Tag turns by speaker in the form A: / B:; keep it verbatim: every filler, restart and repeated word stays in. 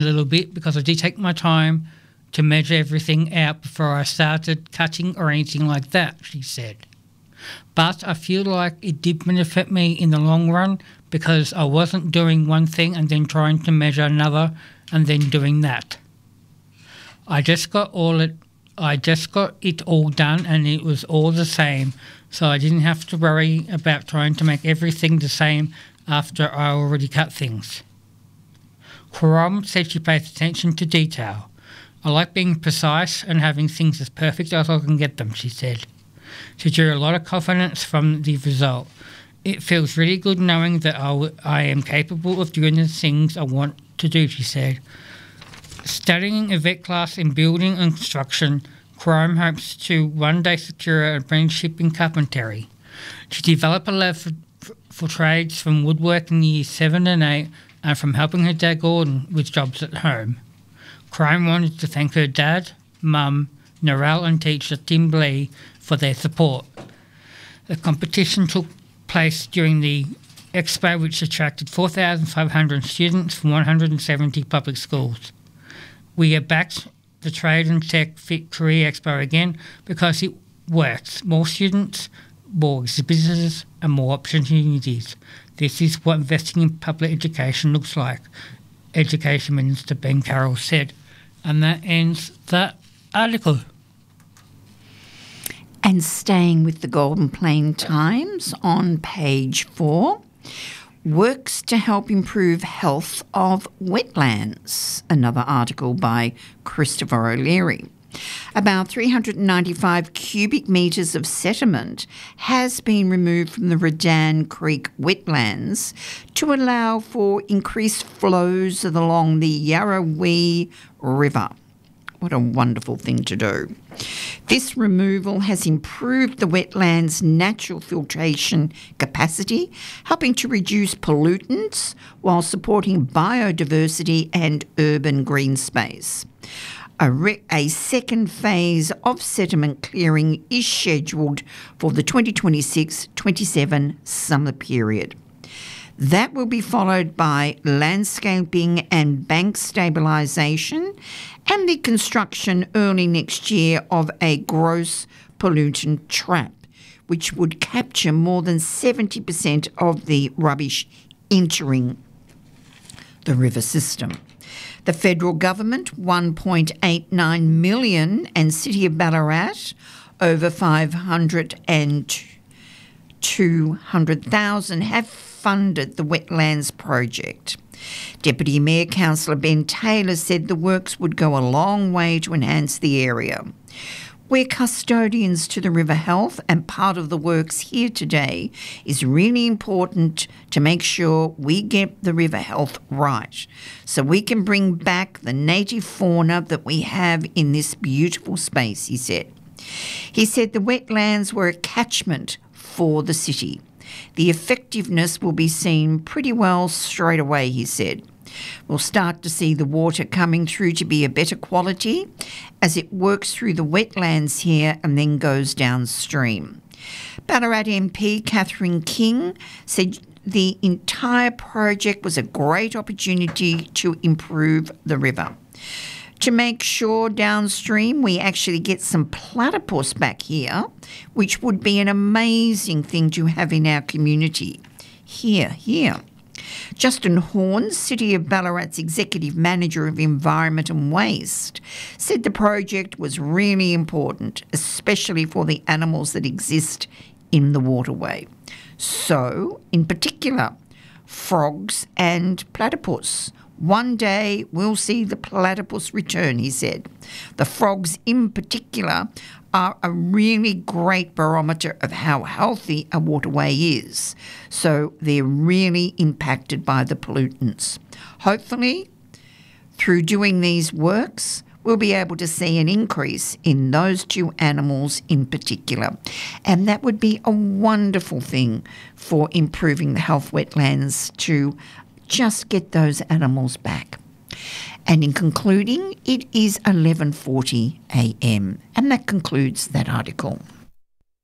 A: a little bit because I did take my time to measure everything out before I started cutting or anything like that, she said. But I feel like it did benefit me in the long run because I wasn't doing one thing and then trying to measure another and then doing that. I just got all it I just got it all done and it was all the same, so I didn't have to worry about trying to make everything the same after I already cut things. Karam said she pays attention to detail. I like being precise and having things as perfect as I can get them, she said. She drew a lot of confidence from the result. It feels really good knowing that I, w- I am capable of doing the things I want to do, she said. Studying a vet class in building and construction, Karam hopes to one day secure an apprenticeship in carpentry. She developed a love for, for trades from woodwork in years seven and eight and from helping her dad Gordon with jobs at home. Karam wanted to thank her dad, mum, Narelle and teacher Tim Blee for their support. The competition took place during the expo, which attracted four thousand five hundred students from one hundred seventy public schools. We are backed the Trade and Tech Fit Career Expo again because it works. More students, more exhibitors and more opportunities. This is what investing in public education looks like, Education Minister Ben Carroll said. And that ends that article.
B: And staying with the Golden Plain Times on page four, works to help improve health of wetlands, another article by Christopher O'Leary. About three hundred ninety-five cubic metres of sediment has been removed from the Redan Creek wetlands to allow for increased flows along the Yarrawee River. What a wonderful thing to do. This removal has improved the wetland's natural filtration capacity, helping to reduce pollutants while supporting biodiversity and urban green space. A, re- a second phase of sediment clearing is scheduled for the twenty twenty-six twenty-seven summer period. That will be followed by landscaping and bank stabilisation and the construction early next year of a gross pollutant trap, which would capture more than seventy percent of the rubbish entering the river system. The federal government, one point eight nine million dollars, and City of Ballarat, over five hundred and two hundred thousand, have funded the wetlands project. Deputy Mayor Councillor Ben Taylor said the works would go a long way to enhance the area. We're custodians to the river health, and part of the works here today is really important to make sure we get the river health right so we can bring back the native fauna that we have in this beautiful space, he said. He said the wetlands were a catchment for the city. The effectiveness will be seen pretty well straight away, he said. We'll start to see the water coming through to be a better quality as it works through the wetlands here and then goes downstream. Ballarat M P Catherine King said the entire project was a great opportunity to improve the river. To make sure downstream we actually get some platypus back here, which would be an amazing thing to have in our community. Here, here. Justin Horn, City of Ballarat's Executive Manager of Environment and Waste, said the project was really important, especially for the animals that exist in the waterway. So, in particular, frogs and platypus. One day we'll see the platypus return, he said. The frogs in particular are a really great barometer of how healthy a waterway is. So they're really impacted by the pollutants. Hopefully, through doing these works, we'll be able to see an increase in those two animals in particular. And that would be a wonderful thing for improving the health wetlands to just get those animals back. And in concluding, it is eleven forty a m, and that concludes that article.